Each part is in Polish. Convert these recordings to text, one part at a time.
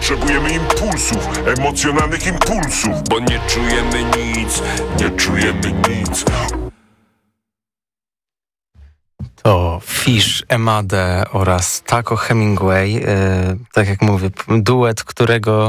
Potrzebujemy impulsów, emocjonalnych impulsów, bo nie czujemy nic, nie czujemy nic. To Fish, Emade oraz Taco Hemingway. Tak jak mówię, duet, którego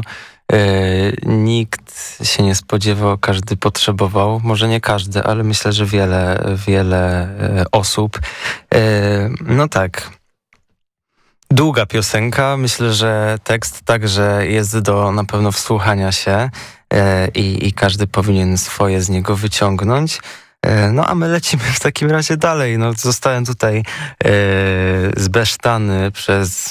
nikt się nie spodziewał, każdy potrzebował. Może nie każdy, ale myślę, że wiele osób. No tak. Długa piosenka. Myślę, że tekst także jest do na pewno wsłuchania się i każdy powinien swoje z niego wyciągnąć. No a my lecimy w takim razie dalej. No, zostałem tutaj zbesztany przez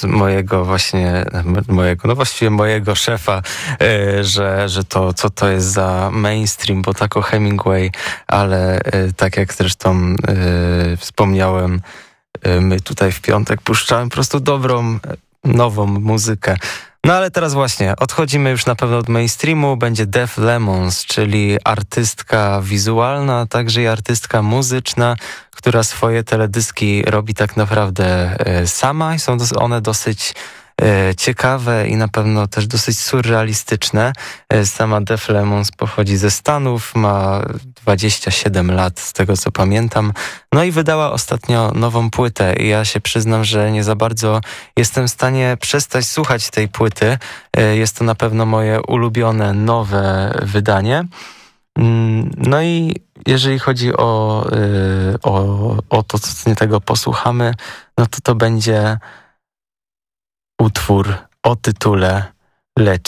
mojego szefa, że to co to jest za mainstream, bo Taco Hemingway, ale tak jak zresztą wspomniałem, my tutaj w piątek puszczałem po prostu dobrą, nową muzykę. No ale teraz właśnie, odchodzimy już na pewno od mainstreamu, będzie Def Lemons, czyli artystka wizualna, a także i artystka muzyczna, która swoje teledyski robi tak naprawdę sama i są one dosyć ciekawe i na pewno też dosyć surrealistyczne. Sama Def Lemons pochodzi ze Stanów, ma 27 lat z tego co pamiętam. No i wydała ostatnio nową płytę i ja się przyznam, że nie za bardzo jestem w stanie przestać słuchać tej płyty. Jest to na pewno moje ulubione, nowe wydanie. No i jeżeli chodzi o to, co z tego posłuchamy, no to będzie utwór o tytule Lecz